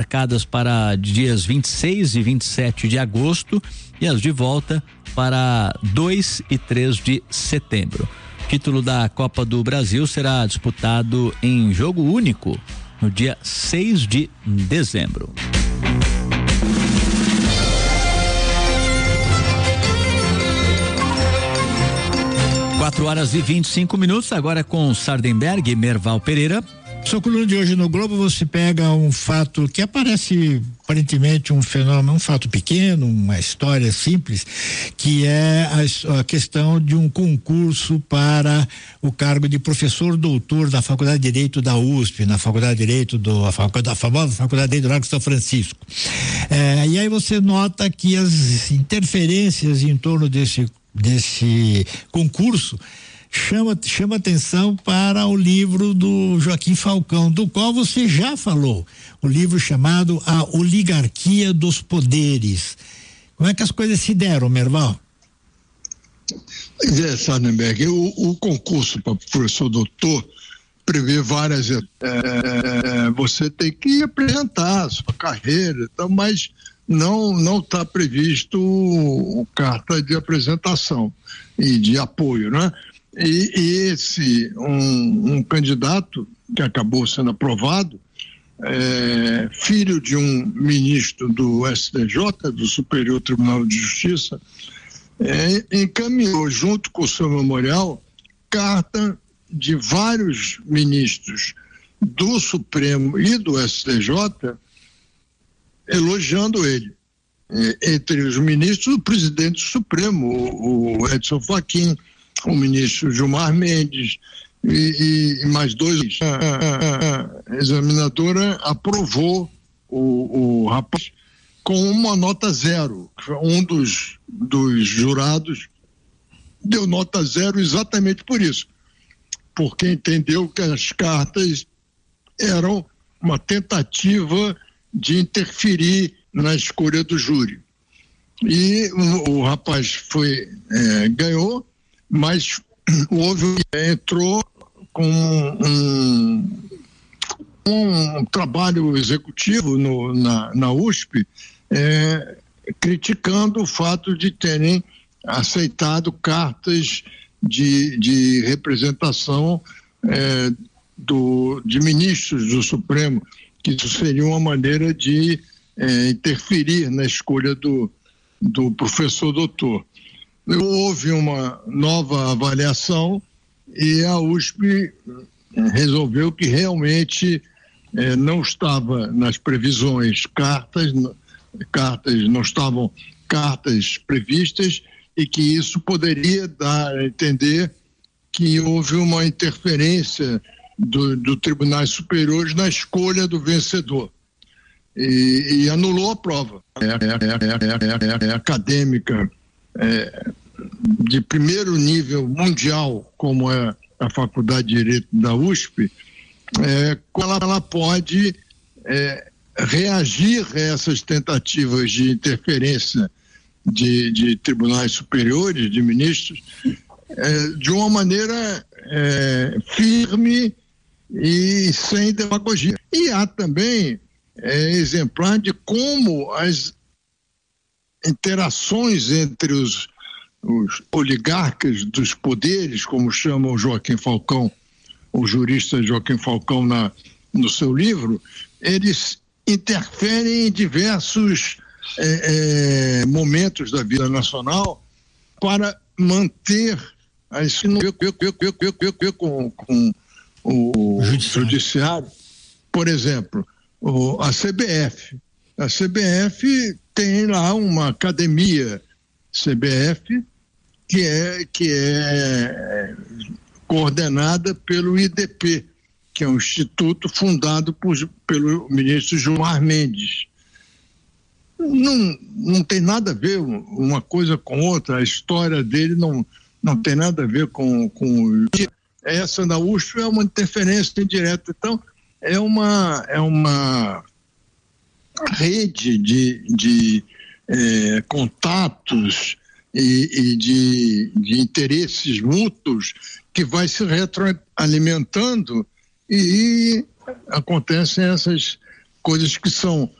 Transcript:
marcadas para dias 26 e 27 de agosto e as de volta para 2 e 3 de setembro. O título da Copa do Brasil será disputado em jogo único no dia 6 de dezembro. Quatro horas e 25 minutos, agora com Sardenberg e Merval Pereira. Sua coluna de hoje no Globo, você pega um fato que aparece aparentemente um fenômeno, um fato pequeno, uma história simples, que é a questão de um concurso para o cargo de professor doutor da Faculdade de Direito da USP, na Faculdade de Direito a famosa Faculdade de Direito do Largo São Francisco. E aí você nota que as interferências em torno desse concurso chama atenção para o livro do Joaquim Falcão, do qual você já falou, o livro chamado A Oligarquia dos Poderes. Como é que as coisas se deram, Merval? Pois é, Sardenberg, o concurso para professor doutor prevê várias você tem que apresentar a sua carreira, então, mas não está previsto carta de apresentação e de apoio, né? E esse um candidato que acabou sendo aprovado, filho de um ministro do STJ, do Superior Tribunal de Justiça, encaminhou junto com o seu memorial carta de vários ministros do Supremo e do STJ elogiando ele. Entre os ministros, o presidente do Supremo, o Edson Fachin, o ministro Gilmar Mendes e mais dois. A examinadora aprovou o rapaz com uma nota 0. Um dos jurados deu nota 0 exatamente por isso, porque entendeu que as cartas eram uma tentativa de interferir na escolha do júri. E o rapaz ganhou, mas entrou com um trabalho executivo na USP, criticando o fato de terem aceitado cartas de representação de ministros do Supremo, que isso seria uma maneira de interferir na escolha do professor doutor. Houve uma nova avaliação e a USP resolveu que realmente não estava nas previsões cartas não estavam cartas previstas e que isso poderia dar a entender que houve uma interferência do Tribunais Superiores na escolha do vencedor e anulou a prova. Acadêmica de primeiro nível mundial, como é a Faculdade de Direito da USP, ela pode reagir a essas tentativas de interferência de tribunais superiores, de ministros, de uma maneira firme e sem demagogia. E há também exemplar de como as interações entre os oligarcas dos poderes, como chama o Joaquim Falcão, o jurista Joaquim Falcão no seu livro, eles interferem em diversos momentos da vida nacional para manter com o judiciário. Por exemplo, a CBF. A CBF tem lá uma academia CBF que é coordenada pelo IDP, que é um instituto fundado pelo ministro Gilmar Mendes. Não tem nada a ver uma coisa com outra, a história dele não tem nada a ver com essa da USP é uma interferência indireta. Então, é uma rede de contatos e de interesses mútuos que vai se retroalimentando e acontecem essas coisas que são